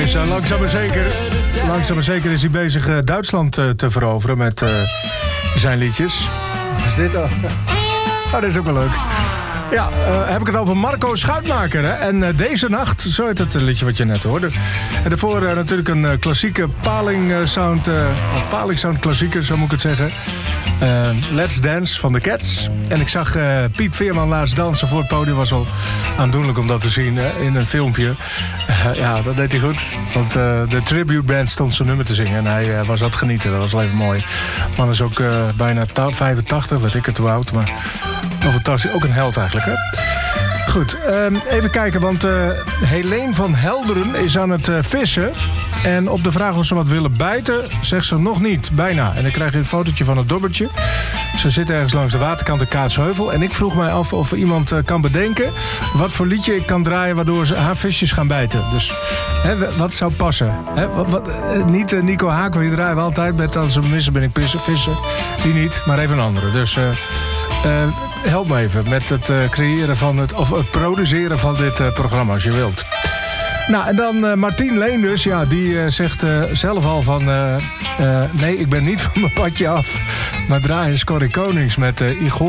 is langzaam maar zeker is hij bezig Duitsland te veroveren met zijn liedjes. Wat is dit al? Oh, dat is ook wel leuk. Ja, heb ik het over Marco Schuitmaker. Hè? En Deze Nacht, zo heet het liedje wat je net hoorde. En daarvoor natuurlijk een klassieke Paling Sound klassieker, zo moet ik het zeggen. Let's Dance van de Cats. En ik zag Piet Veerman laatst dansen voor het podium. Was al aandoenlijk om dat te zien in een filmpje. Ja, dat deed hij goed. Want de tribute band stond zijn nummer te zingen. En hij was aan het genieten. Dat was wel even mooi. Man is ook bijna 85, weet ik het hoe oud. Maar fantastisch. Ook een held eigenlijk, hè? Goed, even kijken, want Helene van Helderen is aan het vissen. En op de vraag of ze wat willen bijten, zegt ze nog niet, bijna. En dan krijg je een fotootje van het dobbertje. Ze zit ergens langs de waterkant de Kaatsheuvel. En ik vroeg mij af of iemand kan bedenken wat voor liedje ik kan draaien waardoor ze haar visjes gaan bijten. Dus wat zou passen? Niet Nico Haak, die draaien we altijd met als ze missen ben ik vissen. Die niet, maar even een andere. Dus help me even met het creëren van het produceren van dit programma, als je wilt. Nou, en dan Martien Leenders, ja, die zegt zelf al van... nee, ik ben niet van mijn padje af. Maar draaien Corrie Konings met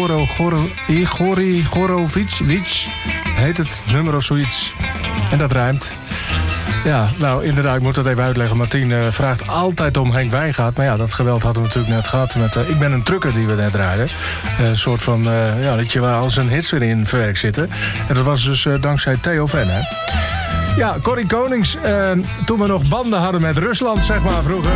Igori Gorovic, heet het nummer of zoiets. En dat rijmt. Ja, nou inderdaad, ik moet dat even uitleggen. Martien vraagt altijd om Henk Wijngaard. Maar ja, dat geweld hadden we natuurlijk net gehad met Ik ben een trucker die we net draaiden. Een soort van, liedje waar al zijn hits weer in verwerkt zitten. En dat was dus dankzij Theo Van, hè. Ja, Corrie Konings, toen we nog banden hadden met Rusland, zeg maar, vroeger.